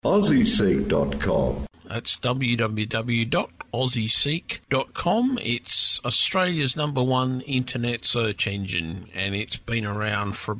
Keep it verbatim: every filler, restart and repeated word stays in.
aussie seek dot com. That's w w w dot aussie seek dot com. It's Australia's number one internet search engine, and it's been around for